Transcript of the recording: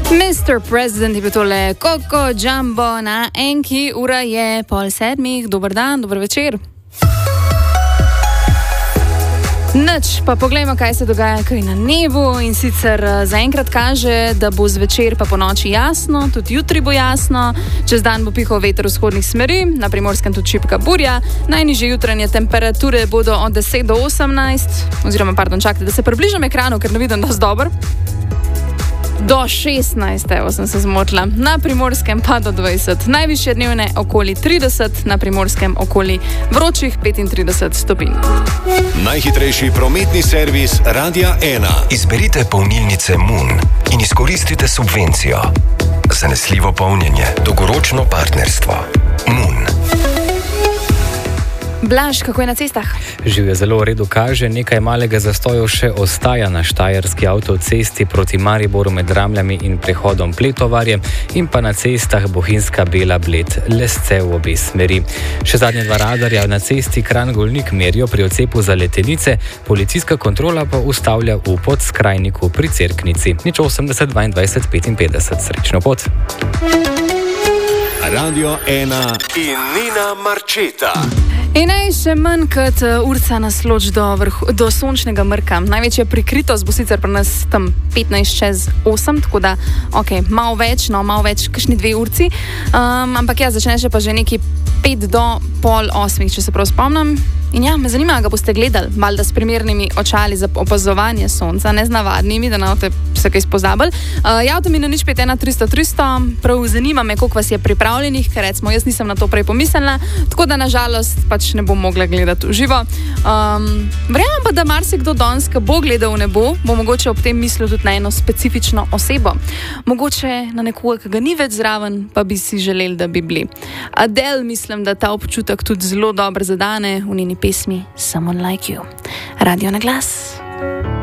Mr. President je bil tole Coco Jumbo na enki, ura je 6:30. Dober dan, dober večer. Nič, pa poglejmo, kaj se dogaja kaj na nebu, in sicer zaenkrat kaže, da bo zvečer pa po noči jasno, tudi jutri bo jasno, čez dan bo pihal veter vzhodnih smeri, na Primorskem tudi šibka burja, najnižje jutranje temperature bodo od 10 do 18, čakajte, da se približam ekranu, ker ne vidim dosti dobro. Do 16, evo sem se zmotila, na Primorskem pa do 20, najvišje dnevne okoli 30, na Primorskem okoli vročih 35 stopinj. Najhitrejši prometni servis Radia 1. Izberite polnilnice Moon in izkoristite subvencijo. Zanesljivo polnjenje, dolgoročno partnerstvo. Moon. Blaž, kako je na cestah? Živje zelo v redu kaže, nekaj malega zastojev še ostaja na štajerski avtocesti proti Mariboru med Ramljami in prehodom Pletovarje in pa na cestah Bohinjska Bela Bled, Lesce v obe smeri. Še zadnja dva radarja na cesti Kranj-Golnik merijo pri odcepu za Letenice, policijska kontrola pa ustavlja v Podskrajniku pri Cerknici. 80 22 55. Srečno pot. Radio 1 in Nina Marčeta. In še manj kot urca nas loči do sončnega mrka. Največja prikritost bo sicer pri nas tam 7:15, tako da, malo več, kakšni 2 urci. Ampak ja, začne še pa že neki 7:55, če se prav spomnim. In ja, me zanima, ga boste gledali, valjda s primernimi očali za opazovanje sonca, ne z navadnimi, da ne boste se kaj spozabili. Javite mi na 051 300 300, prav zanima me, koliko vas je pripravljenih, ker recimo jaz nisem na to prej pomislila, tako da nažalost pač ne bom mogla gledati v živo. Verjamem pa, da marsikdo danes, ko bo gledal v nebo, bo mogoče ob tem mislil tudi na eno specifično osebo. Mogoče na nekoga, ki ga ni več zraven, pa bi si želeli, da bi bili. Adele, mislim, da ta občutek tudi zelo dobro zadane v njeni pesmi Someone Like You. Radio na glas.